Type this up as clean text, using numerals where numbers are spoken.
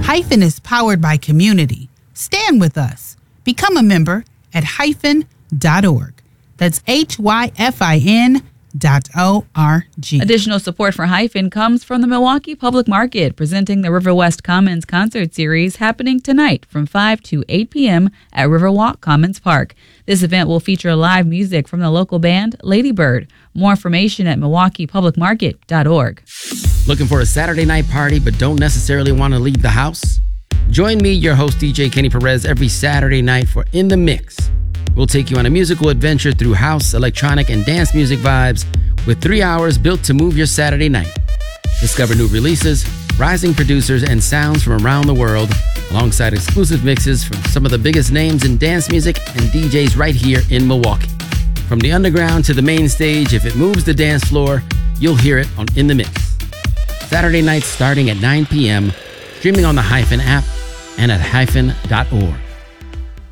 Hyphen is powered by community. Stand with us. Become a member at hyphen.org. That's HYFIN.org. Additional support for Hyphen comes from the Milwaukee Public Market, presenting the Riverwest Commons concert series happening tonight from 5 to 8 p.m. at Riverwalk Commons Park. This event will feature live music from the local band Ladybird. More information at milwaukeepublicmarket.org. Looking for a Saturday night party but don't necessarily want to leave the house? Join me, your host DJ Kenny Perez, every Saturday night for In the Mix. We'll take you on a musical adventure through house, electronic, and dance music vibes with 3 hours built to move your Saturday night. Discover new releases, rising producers, and sounds from around the world, alongside exclusive mixes from some of the biggest names in dance music and DJs right here in Milwaukee. From the underground to the main stage, if it moves the dance floor, you'll hear it on In the Mix. Saturday nights starting at 9 p.m., streaming on the Hyphen app and at hyphen.org.